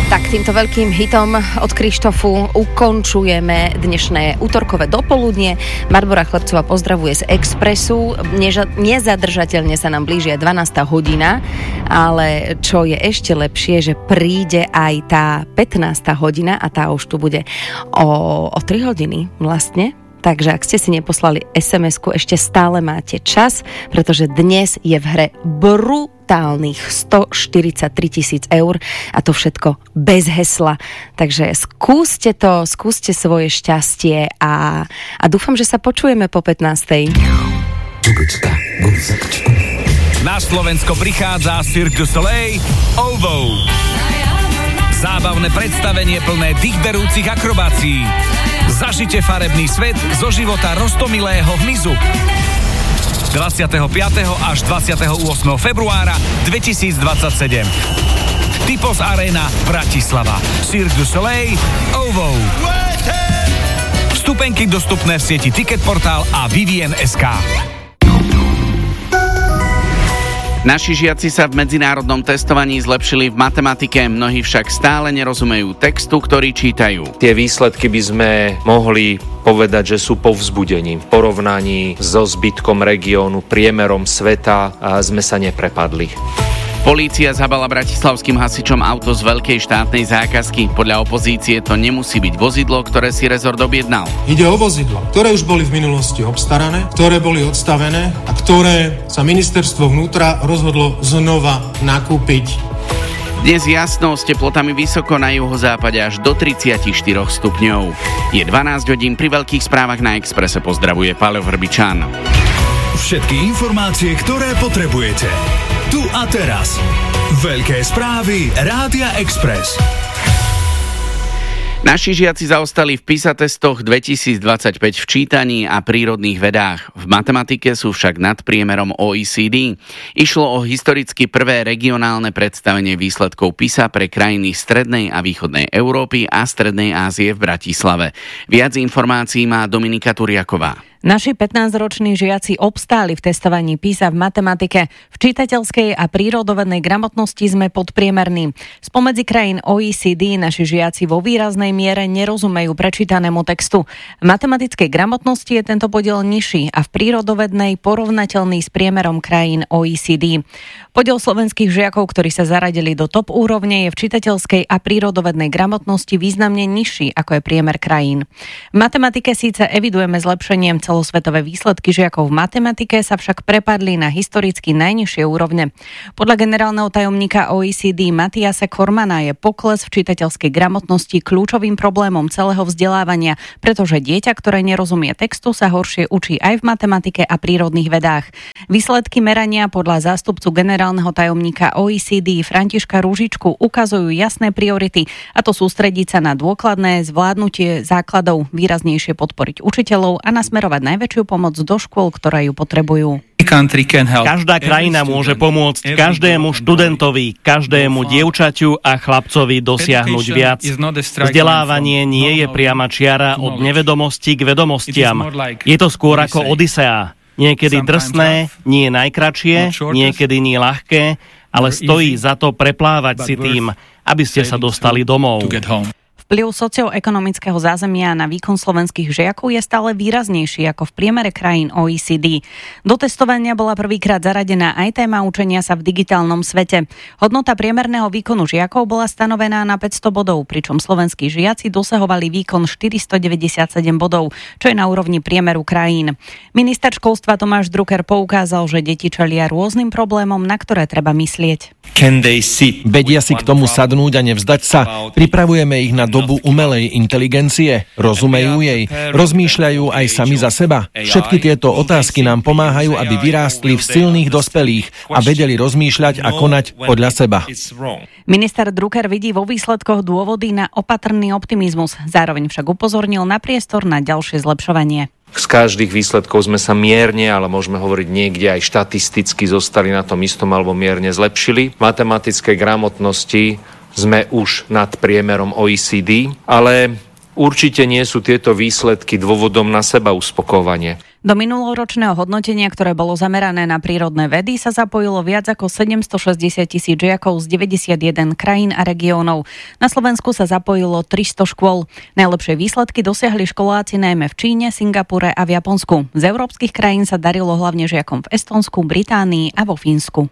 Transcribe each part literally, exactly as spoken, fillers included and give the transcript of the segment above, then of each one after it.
Tak týmto veľkým hitom od Krištofu ukončujeme dnešné útorkové dopoludnie. Barbora Chlebcová pozdravuje z Expressu. Neža- nezadržateľne sa nám blíži aj dvanásta hodina, ale čo je ešte lepšie, že príde aj tá pätnásta hodina a tá už tu bude o, o tri hodiny vlastne. Takže ak ste si neposlali es em esku, ešte stále máte čas, pretože dnes je v hre brutálnych stoštyridsaťtri tisíc eur a to všetko bez hesla. Takže skúste to, skúste svoje šťastie a, a dúfam, že sa počujeme po pätnástej. Na Slovensko prichádza Cirque du Soleil Ovo. Zábavné predstavenie plné dýchberúcich akrobácií. Zažite farebný svet zo života roztomilého hmyzu. dvadsiateho piateho až dvadsiateho ôsmeho februára dvetisícdvadsaťsedem. Typos Arena Bratislava. Cirque du Soleil Ovo. Vstupenky dostupné v sieti Ticketportal a Vivien bodka es ká. Naši žiaci sa v medzinárodnom testovaní zlepšili v matematike, mnohí však stále nerozumejú textu, ktorý čítajú. Tie výsledky by sme mohli povedať, že sú povzbudením. V porovnaní so zbytkom regiónu, priemerom sveta a sme sa neprepadli. Polícia zabala bratislavským hasičom auto z veľkej štátnej zákazky. Podľa opozície to nemusí byť vozidlo, ktoré si rezort objednal. Ide o vozidla, ktoré už boli v minulosti obstarané, ktoré boli odstavené a ktoré sa ministerstvo vnútra rozhodlo znova nakúpiť. Dnes jasno, s teplotami vysoko na juhozápade až do tridsaťštyri stupňov. Je dvanásť hodín, pri veľkých správach na Expresse pozdravuje Paľo Vrbičan. Všetky informácie, ktoré potrebujete. Tu a teraz. Veľké správy Rádia Express. Naši žiaci zaostali v PISA testoch dvetisícdvadsaťpäť v čítaní a prírodných vedách. V matematike sú však nad priemerom ó é cé dé. Išlo o historicky prvé regionálne predstavenie výsledkov PISA pre krajiny strednej a východnej Európy a strednej Ázie v Bratislave. Viac informácií má Dominika Turiaková. Naši pätnásťroční žiaci obstáli v testovaní PISA v matematike. V čitateľskej a prírodovednej gramotnosti sme podpriemerní. Spomedzi krajín ó é cé dé naši žiaci vo výraznej miere nerozumejú prečítanému textu. V matematickej gramotnosti je tento podiel nižší a v prírodovednej porovnateľný s priemerom krajín ó é cé dé. Podiel slovenských žiakov, ktorí sa zaradili do top úrovne, je v čitateľskej a prírodovednej gramotnosti významne nižší, ako je priemer krajín. V matematike síce evidujeme zlepšenie. Celosvetové výsledky žiakov v matematike sa však prepadli na historicky najnižšie úrovne. Podľa generálneho tajomníka ó é cé dé Matiasa Kormana je pokles v čitateľskej gramotnosti kľúčovým problémom celého vzdelávania, pretože dieťa, ktoré nerozumie textu, sa horšie učí aj v matematike a prírodných vedách. Výsledky merania podľa zástupcu generálneho tajomníka ó é cé dé Františka Ružičku ukazujú jasné priority, a to sústrediť sa na dôkladné zvládnutie základov, výraznejšie podporiť učiteľov a nasmerovať najväčšiu pomoc do škôl, ktoré ju potrebujú. Každá krajina môže pomôcť každému študentovi, každému dievčaťu a chlapcovi dosiahnuť viac. Vzdelávanie nie je priama čiara od nevedomosti k vedomostiam. Je to skôr ako Odysea. Niekedy drsné, nie najkratšie, niekedy nie ľahké, ale stojí za to preplávať si tým, aby ste sa dostali domov. Vplyv socioekonomického zázemia na výkon slovenských žiakov je stále výraznejší ako v priemere krajín ó é cé dé. Do testovania bola prvýkrát zaradená aj téma učenia sa v digitálnom svete. Hodnota priemerného výkonu žiakov bola stanovená na päťsto bodov, pričom slovenskí žiaci dosahovali výkon štyristodeväťdesiatsedem bodov, čo je na úrovni priemeru krajín. Minister školstva Tomáš Drucker poukázal, že deti čelia rôznym problémom, na ktoré treba myslieť. Vedia si k tomu sadnúť a nevzdať sa. Pripravujeme ich na dobu umelej inteligencie. Rozumejú jej. Rozmýšľajú aj sami za seba. Všetky tieto otázky nám pomáhajú, aby vyrástli v silných dospelých a vedeli rozmýšľať a konať podľa seba. Minister Drucker vidí vo výsledkoch dôvody na opatrný optimizmus. Zároveň však upozornil na priestor na ďalšie zlepšovanie. Z každých výsledkov sme sa mierne, ale môžeme hovoriť niekde aj štatisticky zostali na tom istom alebo mierne zlepšili. V matematickej gramotnosti sme už nad priemerom ó é cé dé, ale určite nie sú tieto výsledky dôvodom na seba uspokojovanie. Do minuloročného hodnotenia, ktoré bolo zamerané na prírodné vedy, sa zapojilo viac ako sedemstošesťdesiat tisíc žiakov z deväťdesiatjeden krajín a regiónov. Na Slovensku sa zapojilo tristo škôl. Najlepšie výsledky dosiahli školáci najmä v Číne, Singapure a v Japonsku. Z európskych krajín sa darilo hlavne žiakom v Estonsku, Británii a vo Fínsku.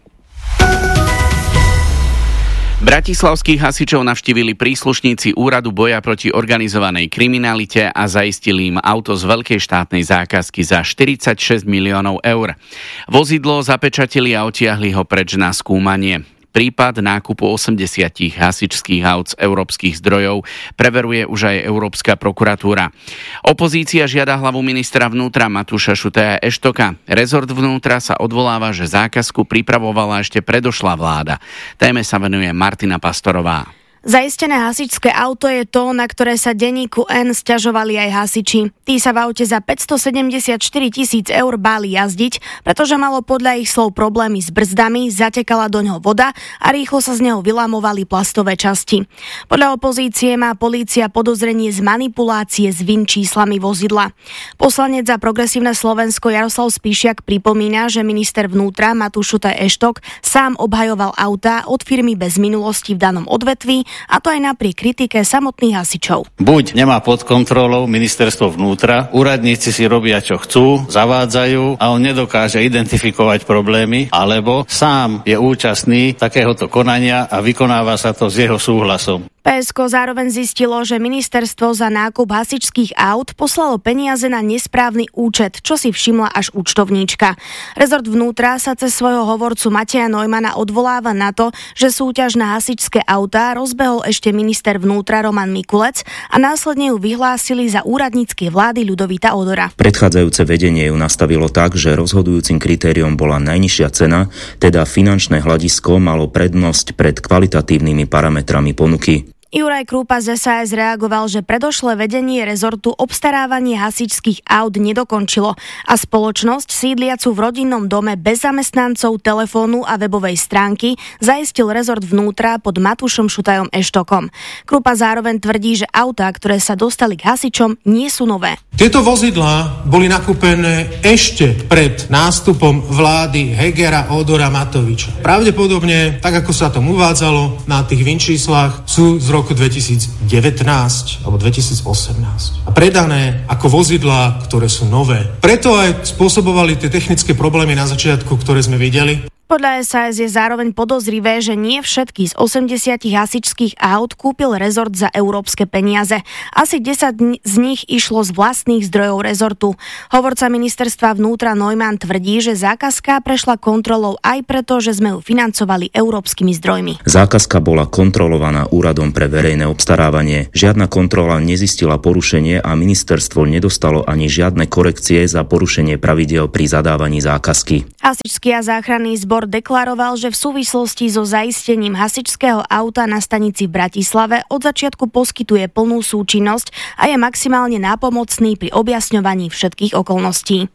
Bratislavských hasičov navštívili príslušníci Úradu boja proti organizovanej kriminalite a zaistili im auto z veľkej štátnej zákazky za štyridsaťšesť miliónov eur. Vozidlo zapečatili a otiahli ho preč na skúmanie. Prípad nákupu osemdesiat hasičských aut z európskych zdrojov preveruje už aj Európska prokuratúra. Opozícia žiada hlavu ministra vnútra Matúša Šutaja Eštoka. Rezort vnútra sa odvoláva, že zákazku pripravovala ešte predošlá vláda. Téme sa venuje Martina Pastorová. Zaistené hasičské auto je to, na ktoré sa denníku N sťažovali aj hasiči. Tí sa v aute za päťstosedemdesiatštyri tisíc eur báli jazdiť, pretože malo podľa ich slov problémy s brzdami, zatekala doňho voda a rýchlo sa z neho vylamovali plastové časti. Podľa opozície má polícia podozrenie z manipulácie s VIN číslami vozidla. Poslanec za Progresívne Slovensko Jaroslav Spíšiak pripomína, že minister vnútra Matúš Šutaj Eštok sám obhajoval autá od firmy bez minulosti v danom odvetví, a to aj napriek kritike samotných hasičov. Buď nemá pod kontrolou ministerstvo vnútra, úradníci si robia čo chcú, zavádzajú a on nedokáže identifikovať problémy, alebo sám je účastný takéhoto konania a vykonáva sa to s jeho súhlasom. pé es ká zároveň zistilo, že ministerstvo za nákup hasičských aut poslalo peniaze na nesprávny účet, čo si všimla až účtovníčka. Rezort vnútra sa cez svojho hovorcu Mateja Neumanna odvoláva na to, že súťaž na hasičské autá rozbehol ešte minister vnútra Roman Mikulec a následne ju vyhlásili za úradníckej vlády Ľudovita Odora. Predchádzajúce vedenie ju nastavilo tak, že rozhodujúcim kritériom bola najnižšia cena, teda finančné hľadisko malo prednosť pred kvalitatívnymi parametrami ponuky. Juraj Krúpa z es a es reagoval, že predošlé vedenie rezortu obstarávanie hasičských aut nedokončilo a spoločnosť sídliacu v rodinnom dome bez zamestnancov, telefónu a webovej stránky zaistil rezort vnútra pod Matúšom Šutajom Eštokom. Krúpa zároveň tvrdí, že autá, ktoré sa dostali k hasičom, nie sú nové. Tieto vozidlá boli nakúpené ešte pred nástupom vlády Hegera, Odora, Matoviča. Pravdepodobne, tak ako sa tom uvádzalo na tých VIN číslach, sú z roku dvetisícdevätnásť alebo dvetisícosemnásť a predané ako vozidlá, ktoré sú nové. Preto aj spôsobovali tie technické problémy na začiatku, ktoré sme videli. Podľa es a es je zároveň podozrivé, že nie všetky z osemdesiat hasičských aut kúpil rezort za európske peniaze. Asi desať z nich išlo z vlastných zdrojov rezortu. Hovorca ministerstva vnútra Neumann tvrdí, že zákazka prešla kontrolou aj preto, že sme ju financovali európskymi zdrojmi. Zákazka bola kontrolovaná Úradom pre verejné obstarávanie. Žiadna kontrola nezistila porušenie a ministerstvo nedostalo ani žiadne korekcie za porušenie pravidiel pri zadávaní zákazky. Hasičský a záchranný zbor deklaroval, že v súvislosti so zaistením hasičského auta na stanici v Bratislave od začiatku poskytuje plnú súčinnosť a je maximálne nápomocný pri objasňovaní všetkých okolností.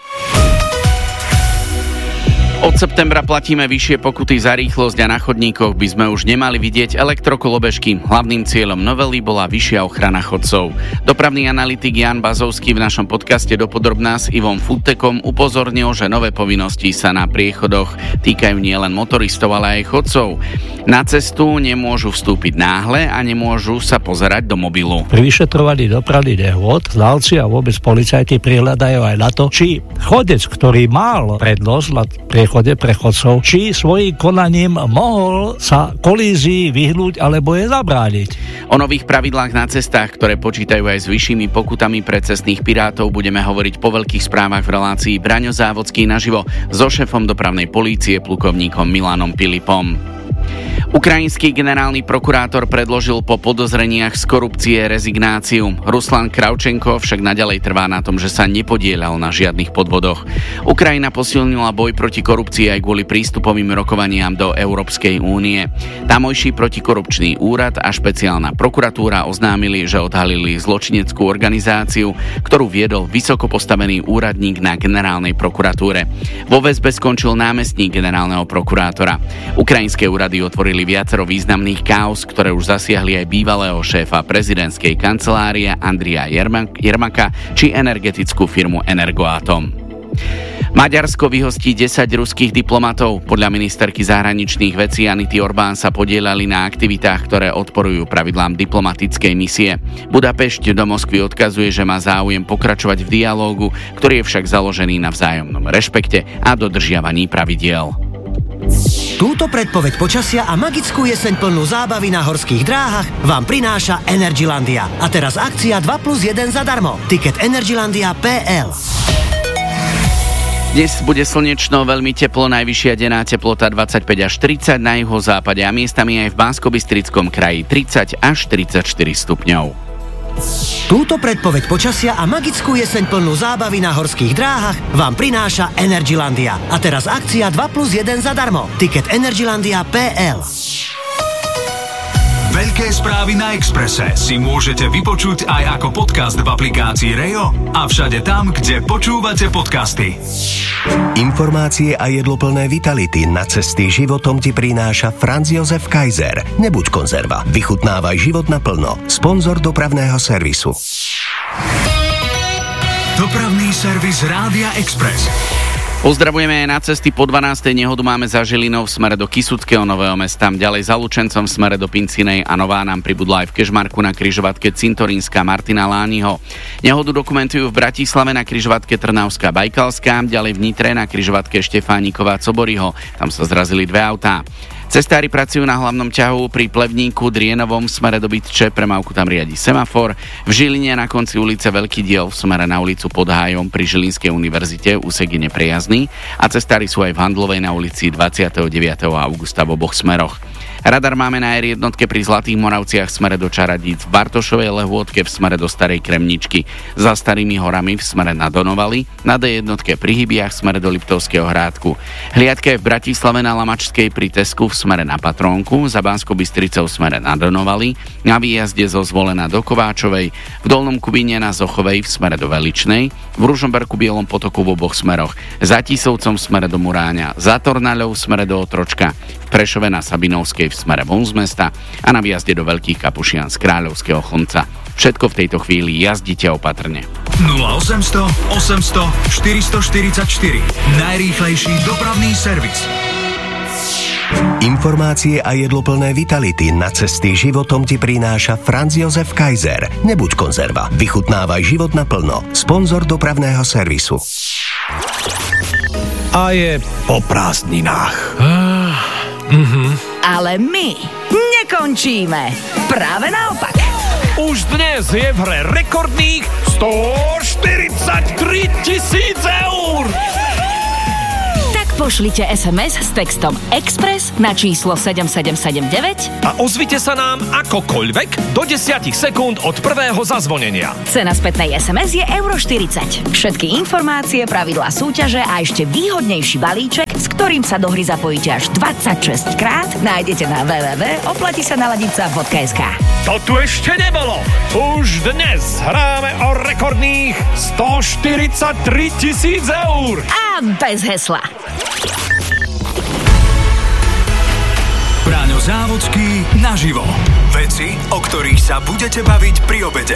Od septembra platíme vyššie pokuty za rýchlosť a na chodníkoch by sme už nemali vidieť elektrokolobežky. Hlavným cieľom novely bola vyššia ochrana chodcov. Dopravný analytik Jan Bazovský v našom podcaste Dopodrobná s Ivom Futtekom upozornil, že nové povinnosti sa na priechodoch týkajú nielen motoristov, ale aj chodcov. Na cestu nemôžu vstúpiť náhle a nemôžu sa pozerať do mobilu. Pri vyšetrovaní dopravných nehôd znalci a vôbec policajti prihľadajú aj na to, či chodec, ktorý mal prednosť na priechode pre chodcov, či svojím konaním mohol sa kolízii vyhnúť alebo je zabrániť. O nových pravidlách na cestách, ktoré počítajú aj s vyššími pokutami pre cestných pirátov, budeme hovoriť po veľkých správach v relácii Braňo Závodský naživo so šéfom dopravnej polície plukovníkom Milanom Pilipom. Ukrajinský generálny prokurátor predložil po podozreniach z korupcie rezignáciu. Ruslan Kravčenko však naďalej trvá na tom, že sa nepodieľal na žiadnych podvodoch. Ukrajina posilnila boj proti korupcii aj kvôli prístupovým rokovaniam do Európskej únie. Tamojší protikorupčný úrad a špeciálna prokuratúra oznámili, že odhalili zločineckú organizáciu, ktorú viedol vysoko postavený úradník na generálnej prokuratúre. Vo väzbe skončil námestník generálneho prokurátora. Ukrajinské úrady otvorili vyriešili viacero významných káuz, ktoré už zasiahli aj bývalého šéfa prezidentskej kancelárie Andrija Jermaka či energetickú firmu Energoatom. Maďarsko vyhostí desať ruských diplomatov. Podľa ministerky zahraničných vecí Anity Orbán sa podieľali na aktivitách, ktoré odporujú pravidlám diplomatickej misie. Budapešť do Moskvy odkazuje, že má záujem pokračovať v dialógu, ktorý je však založený na vzájomnom rešpekte a dodržiavaní pravidiel. Túto predpoveď počasia a magickú jeseň plnú zábavy na horských dráhach vám prináša Energylandia. A teraz akcia dva plus jeden zadarmo. Tiket energylandia bodka es el. Dnes bude slnečno, veľmi teplo, najvyššia denná teplota dvadsaťpäť až tridsať na juhozápade a miestami aj v Banskobystrickom kraji tridsať až tridsaťštyri stupňov. Túto predpoveď počasia a magickú jeseň plnú zábavy na horských dráhach vám prináša Energylandia. A teraz akcia dva plus jeden zadarmo. Tiket energylandia bodka es el. Veľké správy na Expresse si môžete vypočuť aj ako podcast v aplikácii Rejo a všade tam, kde počúvate podcasty. Informácie a jedloplné vitality na cesty životom ti prináša Franz Josef Kaiser. Nebuď konzerva, vychutnávaj život naplno. Sponzor dopravného servisu. Dopravný servis Rádia Express. Pozdravujeme aj na cesty po dvanástej. Nehodu máme za Žilinou v smere do Kysuckého Nového Mesta, ďalej za Lučencom v smere do Pincinej a nová nám pribudla aj v Kežmarku na križovatke Cintorínska Martina Lányho. Nehodu dokumentujú v Bratislave na križovatke Trnavská Bajkalská, ďalej v Nitre na križovatke Štefánikova Coboriho. Tam sa zrazili dve autá. Cestári pracujú na hlavnom ťahu pri Plevníku Drienovom v smere do Bytče, premávku tam riadi semafor. V Žiline na konci ulice Veľký diel v smere na ulicu Pod Hájom pri Žilinskej univerzite úsek je neprejazdný a cestári sú aj v Handlovej na ulici dvadsiateho deviateho augusta v oboch smeroch. Radar máme na er jednotke pri Zlatých Moravciach v smere do Čaradíc, v Bartošovej Lehôtke v smere do Starej Kremničky, za Starými horami v smere na Donovali, na dé jednotke pri Hybiach v smere do Liptovského Hrádku. Hliadka je v Bratislave na Lamačskej pri Tesku v smere na Patrónku, za Banskou Bystricou v smere na Donovali, na výjazde zo Zvolena do Kováčovej, v Dolnom Kubíne na Zochovej v smere do Veličnej, v Ružomberku Bielom potoku v oboch smeroch, za Tisovcom v smere do Muráňa, za Tornaľou v smere do Otročka, v Prešove na Sabinovskej v smere von z mesta a na výjazde do Veľkých Kapušian z Kráľovského Chlmca. Všetko v tejto chvíli, jazdite opatrne. nula osemsto osemsto štyristoštyridsaťštyri. Najrýchlejší dopravný servis. Informácie a jedloplné vitality na cesty životom ti prináša Franz Josef Kaiser. Nebuď konzerva, vychutnávaj život naplno. Sponzor dopravného servisu. A je po prázdninách. Mm-hmm. Ale my nekončíme. Práve naopak. Už dnes je v hre rekordných stoštyridsaťtri tisíc eur. Pošlite es em es s textom Express na číslo sedem sedem sedem deväť a ozvite sa nám akokoľvek do desať sekúnd od prvého zazvonenia. Cena spätnej es em es je euro štyridsať. Všetky informácie, pravidlá súťaže a ešte výhodnejší balíček, s ktorým sa do hry zapojíte až dvadsaťšesť krát, nájdete na w w w bodka oplatí sa naladiť sa bodka es ká. To tu ešte nebolo. Už dnes hráme o rekordných stoštyridsaťtri tisíc eur. A bez hesla. Braňo Závodský naživo. Veci, o ktorých sa budete baviť pri obede.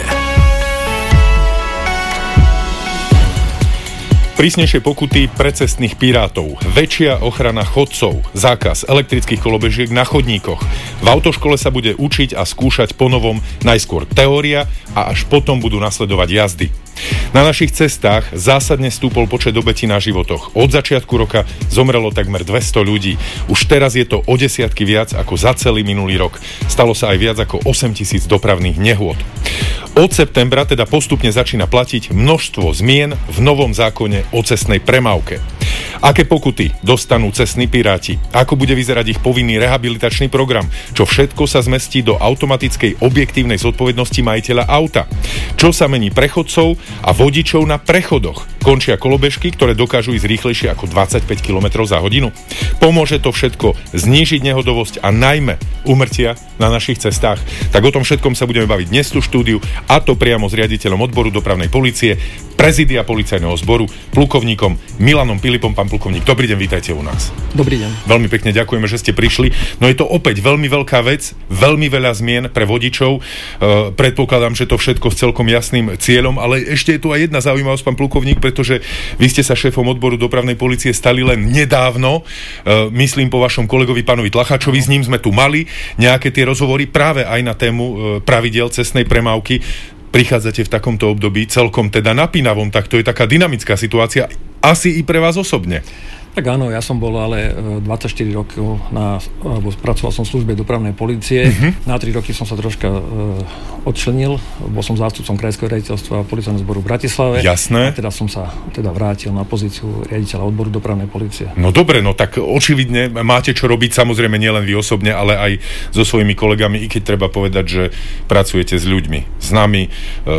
Prísnejšie pokuty pre cestných pirátov, väčšia ochrana chodcov, zákaz elektrických kolobežiek na chodníkoch. V autoškole sa bude učiť a skúšať ponovom najskôr teória a až potom budú nasledovať jazdy. Na našich cestách zásadne stúpol počet obetí na životoch. Od začiatku roka zomrelo takmer dvesto ľudí. Už teraz je to o desiatky viac ako za celý minulý rok. Stalo sa aj viac ako osemtisíc dopravných nehôd. Od septembra teda postupne začína platiť množstvo zmien v novom zákone o cestnej premávke. Aké pokuty dostanú cestní piráti? Ako bude vyzerať ich povinný rehabilitačný program? Čo všetko sa zmestí do automatickej objektívnej zodpovednosti majiteľa auta? Čo sa mení pre chodcov a vodičov na prechodoch? Skončia kolobežky, ktoré dokážu ísť rýchlejšie ako dvadsaťpäť kilometrov za hodinu. Pomôže to všetko znížiť nehodovosť a najmä úmrtia na našich cestách. Tak o tom všetkom sa budeme baviť dnes tu štúdiu, a to priamo s riaditeľom odboru dopravnej polície, prezidia policajného zboru, plukovníkom Milanom Pilipom. Pán plukovník, dobrý deň, vítajte u nás. Dobrý deň. Veľmi pekne ďakujeme, že ste prišli. No je to opäť veľmi veľká vec, veľmi veľa zmien pre vodičov. E, predpokladám, že to všetko s celkom jasným cieľom, ale ešte je tu aj jedna zaujímavosť, pán plukovník, pretože vy ste sa šéfom odboru dopravnej polície stali len nedávno. E, myslím po vašom kolegovi pánovi Tlacháčovi, s ním sme tu mali nejaké tie rozhovory práve aj na tému e, pravidiel cestnej premávky. Prichádzate v takomto období celkom teda napínavom, tak to je taká dynamická situácia, asi i pre vás osobne. Tak áno, ja som bol ale dvadsaťštyri rokov na, alebo pracoval som v službe dopravnej polície. Uh-huh. Na tri roky som sa troška uh, odčlenil. Bol som zástupcom krajského riaditeľstva policajného zboru v Bratislave. Jasné. A teda som sa teda vrátil na pozíciu riaditeľa odboru dopravnej polície. No dobre, no tak očividne máte čo robiť, samozrejme nielen vy osobne, ale aj so svojimi kolegami, i keď treba povedať, že pracujete s ľuďmi, s nami,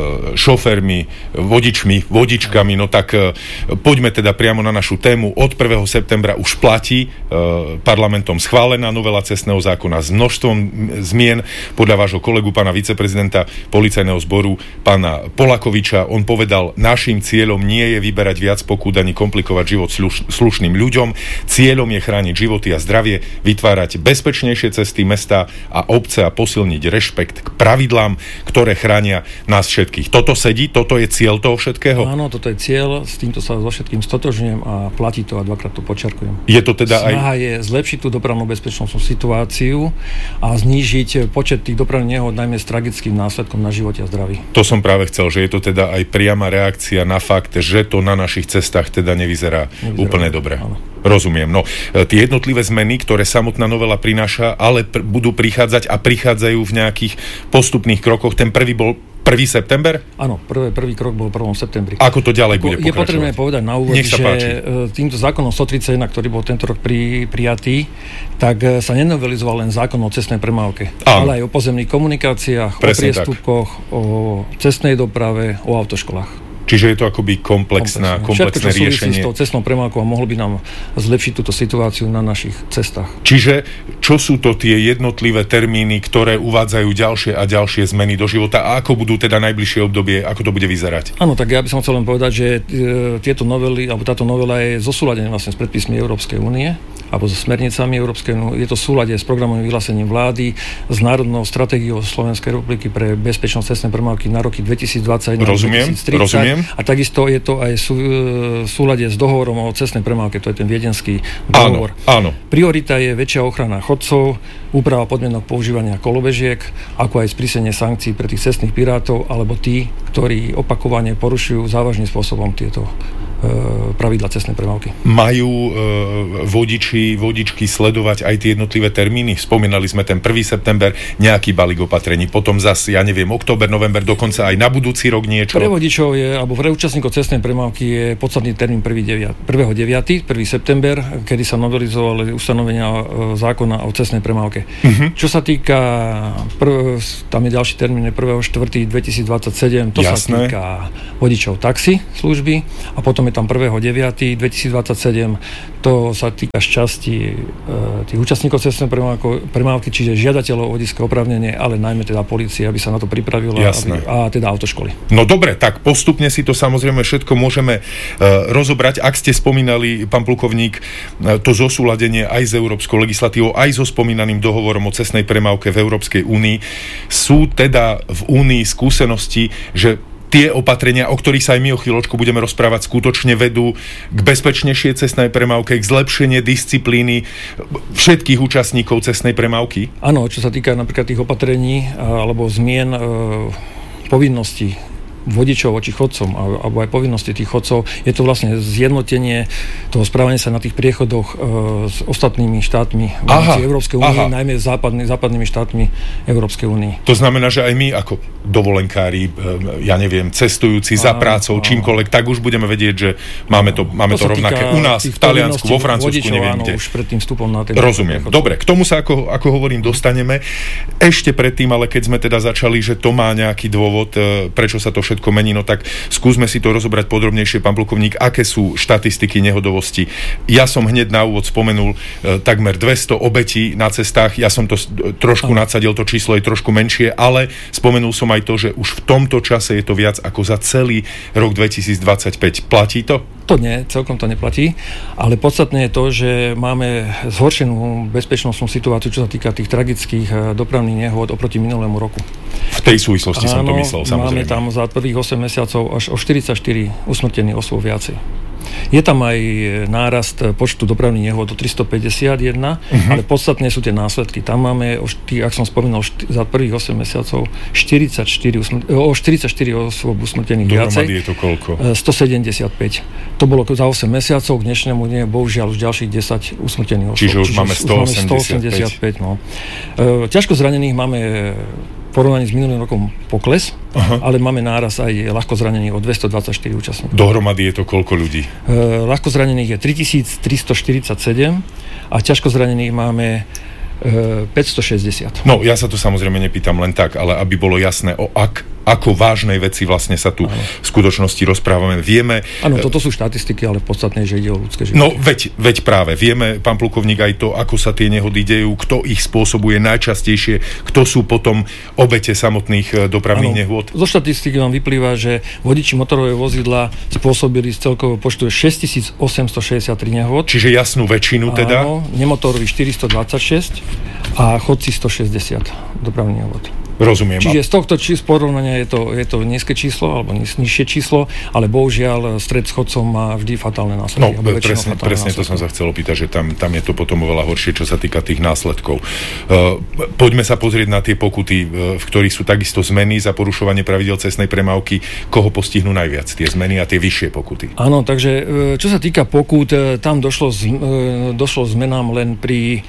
šoférmi, vodičmi, vodičkami, no tak poďme teda priamo na našu tému. Od prvého septembra už platí e, parlamentom schválená novela cestného zákona s množstvom zmien. Podľa vášho kolegu, pána viceprezidenta policajného zboru, pána Polakoviča, on povedal, naším cieľom nie je vyberať viac pokút ani komplikovať život sluš, slušným ľuďom. Cieľom je chrániť životy a zdravie, vytvárať bezpečnejšie cesty, mesta a obce a posilniť rešpekt k pravidlám, ktoré chránia nás všetkých. Toto sedí? Toto je cieľ toho všetkého? Áno, toto je cieľ, s týmto sa so všetkým stotožňujem a platí to a dvakrát to počarkujem. Je to teda Snaha aj... je zlepšiť tú dopravnú bezpečnostnú situáciu a znížiť počet tých dopravných nehôd, najmä s tragickým následkom na živote a zdraví. To som práve chcel, že je to teda aj priama reakcia na fakt, že to na našich cestách teda nevyzerá, nevyzerá úplne dobre. Áno. Rozumiem. No, tie jednotlivé zmeny, ktoré samotná novela prináša, ale pr- budú prichádzať a prichádzajú v nejakých postupných krokoch. Ten prvý bol prvý september? Áno, prvý, prvý krok bol prvom septembri. Ako to ďalej bude pokračovať? Je potrebné povedať na úvod, že páči. Týmto zákonom stotridsaťjeden, ktorý bol tento rok pri, prijatý, tak sa nenovelizoval len zákon o cestnej premávke, áno, ale aj o pozemných komunikáciách, presne o priestupkoch, tak, o cestnej doprave, o autoškolách. Čiže je to akoby komplexná, komplexné riešenie. Všetko, čo súvisí s tou cestnou premávkou a mohlo by nám zlepšiť túto situáciu na našich cestách. Čiže čo sú to tie jednotlivé termíny, ktoré uvádzajú ďalšie a ďalšie zmeny do života a ako budú teda najbližšie obdobie, ako to bude vyzerať? Áno, tak ja by som chcel len povedať, že e, tieto novely, alebo táto novela je zosúladená vlastne s predpismi Európskej únie alebo so smernicami Európskej únie. Je to v súlade s programovým vyhlásením vlády, s národnou stratégiou Slovenskej republiky pre bezpečnosť cestnej premávky na roky dvetisícdvadsať až dvetisíctridsať. Rozumiem. A takisto je to aj v súlade s dohovorom o cestnej premávke, to je ten viedenský dohovor. Áno, áno. Priorita je väčšia ochrana chodcov, úprava podmienok používania kolobežiek, ako aj sprísnenie sankcií pre tých cestných pirátov, alebo tí, ktorí opakovane porušujú závažným spôsobom tieto pravidla cestnej premávky. Majú e, vodiči, vodičky sledovať aj tie jednotlivé termíny? Spomínali sme ten prvý september, nejaký balík opatrení, potom zase, ja neviem, október, november, dokonca aj na budúci rok niečo. Pre vodičov je, alebo pre účastníkov cestnej premávky je podstatný termín prvého deviateho prvý september, kedy sa novelizovali ustanovenia zákona o cestnej premávke. Uh-huh. Čo sa týka, prv, tam je ďalší termín, prvého štvrtého dvetisícdvadsaťsedem, to Jasné. Sa týka vodičov taxi služby a potom je tam prvého deviateho dvetisícdvadsaťsedem, to sa týka šťastí e, tých účastníkov cestnej premávky, čiže žiadateľov o vodičské oprávnenie, ale najmä teda polície, aby sa na to pripravila, aby, a teda autoškoly. No dobre, tak postupne si to samozrejme všetko môžeme e, rozobrať. Ak ste spomínali, pán plukovník, e, to zosúladenie aj s európskou legislatívou, aj so spomínaným dohovorom o cestnej premávke v Európskej únii, sú teda v únii skúsenosti, že tie opatrenia, o ktorých sa aj my o chvíľočku budeme rozprávať, skutočne vedú k bezpečnejšej cestnej premávke, k zlepšenie disciplíny všetkých účastníkov cestnej premávky? Áno, čo sa týka napríklad tých opatrení alebo zmien e, povinností vodičov voči chodcom, alebo aj povinnosti tých chodcov, je to vlastne zjednotenie toho správania sa na tých priechodoch e, s ostatnými štátmi v rámci Európskej únie, najmä západný, západnými štátmi Európskej únie. To znamená, že aj my ako dovolenkári, e, ja neviem, cestujúci za prácou, čímkoľvek, tak už budeme vedieť, že máme to, máme to, to rovnaké u nás, v Taliansku, vo Francúzsku, vodičov, neviem áno, kde. Už pred tým vstupom na ten Rozumiem. Prechod. Dobre, k tomu sa, ako, ako hovorím, dostaneme. Ešte predtým, ale keď sme teda začali, že to má nejaký dôvod, e, prečo sa to všetko mení, no tak skúsme si to rozobrať podrobnejšie, pán plukovník, aké sú štatistiky nehodovosti. Ja som hneď na úvod spomenul e, takmer dvesto obetí na cestách, ja som to trošku nadsadil, to číslo je trošku menšie, ale spomenul som aj to, že už v tomto čase je to viac ako za celý rok dvetisícdvadsaťpäť. Platí to? To nie, celkom to neplatí, ale podstatné je to, že máme zhoršenú bezpečnostnú situáciu, čo sa týka tých tragických dopravných nehôd oproti minulému roku. V tej súvislosti som to myslel, samozrejme. Máme tam za prvých osem mesiacov až o štyridsaťštyri usmrtených osôb viacej. Je tam aj nárast počtu dopravných nehôd do tristopäťdesiatjeden, uh-huh. ale podstatné sú tie následky. Tam máme, ak som spomínal, za prvých osem mesiacov štyridsaťštyri, o štyridsaťštyri osôb usmrtených viacej. Dohromady je to koľko? stosedemdesiatpäť. To bolo za osem mesiacov, k dnešnému dne bohužiaľ už ďalších desať usmrtených osôb. Čiže už Čiže máme stoosemdesiatpäť. stoosemdesiatpäť no. Ťažko zranených máme v porovnaní s minulým rokom pokles, aha. ale máme náraz aj ľahko zranených o dvestodvadsaťštyri účastníkov. Dohromady je to koľko ľudí? E, ľahko zranených je tritisíctristoštyridsaťsedem a ťažko zranených máme e, päťstošesťdesiat. No, ja sa to samozrejme nepýtam len tak, ale aby bolo jasné, o ak ako vážnej veci vlastne sa tu ano. v skutočnosti rozprávame. Vieme... Áno, toto sú štatistiky, ale podstatné, že ide o ľudské životy. No, veď, veď práve. Vieme, pán plukovník, aj to, ako sa tie nehody dejú, kto ich spôsobuje najčastejšie, kto sú potom obete samotných dopravných ano. nehôd. Zo štatistiky vám vyplýva, že vodiči motorového vozidla spôsobili z celkového počtu šesťtisícosemstošesťdesiattri nehôd. Čiže jasnú väčšinu teda? Áno, nemotorový štyristodvadsaťšesť a chodci stošesťdesiat dopravných nehôd. Rozumiem. Čiže z tohto či, z porovnania je to, je to nízke číslo, alebo nižšie číslo, ale bohužiaľ stret s chodcom má vždy fatálne následky. No, presne, presne to som sa chcel opýtať, že tam, tam je to potom oveľa horšie, čo sa týka tých následkov. Uh, poďme sa pozrieť na tie pokuty, uh, v ktorých sú takisto zmeny za porušovanie pravidel cestnej premávky. Koho postihnú najviac? Tie zmeny a tie vyššie pokuty? Áno, takže uh, čo sa týka pokút, uh, tam došlo, z, uh, došlo zmenám len pri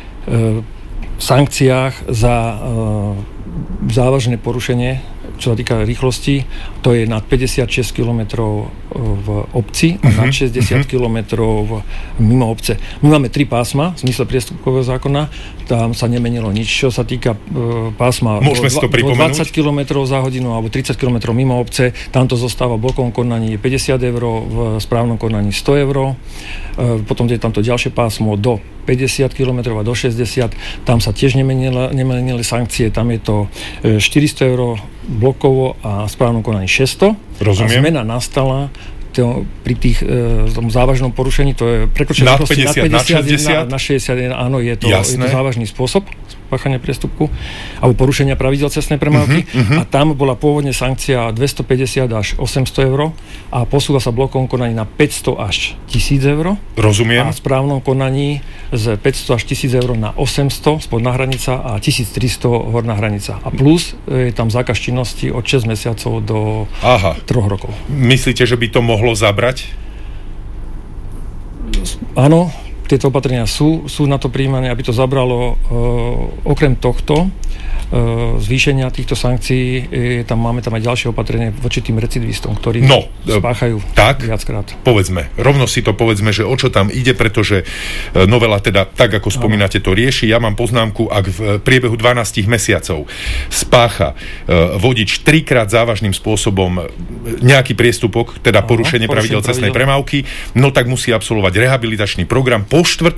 uh, sankciách za uh, závažné porušenie, čo sa týka rýchlosti, to je nad päťdesiatšesť kilometrov v obci a nad šesťdesiat kilometrov mimo obce. My máme tri pásma v zmysle priestupkového zákona, tam sa nemenilo nič, čo sa týka e, pásma dvadsať kilometrov za hodinu alebo tridsať kilometrov mimo obce, tam to zostáva v blokovom konaní päťdesiat eur, v správnom konaní sto eur, e, potom je tam to ďalšie pásmo do päťdesiat kilometrov a do šesťdesiat, tam sa tiež nemenili, nemenili sankcie, tam je to štyristo eur blokovo a v správnom konaní šesťsto. Rozumiem. A zmena nastala to, pri tých e, tom závažnom porušení, to je prekročenie nad päťdesiat, nad päťdesiat, nad šesťdesiat? Na, na šesťdesiat, áno, je to, je to závažný spôsob spáchania priestupku alebo porušenia pravidiel cestnej premávky uh-huh, uh-huh. a tam bola pôvodne sankcia dvestopäťdesiat až osemsto eur a posúva sa blokovom konaní na päťsto až tisíc eur. Rozumiem. A v správnom konaní z päťsto až tisíc eur na osemsto spodná hranica a tisíctristo horná hranica. A plus je tam zákaz činnosti od šesť mesiacov do Aha. troch rokov. Myslíte, že by to mohlo zabrať? Áno, tieto opatrenia sú, sú na to prijímané, aby to zabralo. E, okrem tohto e, zvýšenia týchto sankcií, e, tam máme tam aj ďalšie opatrenie voči tým recidivistom, ktorí no, spáchajú tak, viackrát. Povedzme, rovno si to povedzme, že o čo tam ide, pretože novela teda, tak ako spomínate, to rieši. Ja mám poznámku, ak v priebehu dvanásť mesiacov spácha e, vodič trikrát závažným spôsobom nejaký priestupok, teda Aha, porušenie pravidel cestnej premávky, no tak musí absolvovať rehabilitačný program. Po štvrtom